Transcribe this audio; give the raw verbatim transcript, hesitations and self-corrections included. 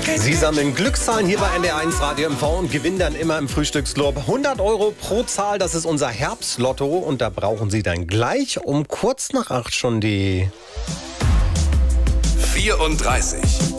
Sie sammeln Glückszahlen hier bei N D R eins Radio M V und gewinnen dann immer im Frühstücksclub hundert Euro pro Zahl. Das ist unser Herbstlotto und da brauchen Sie dann gleich um kurz nach acht schon die vierunddreißig.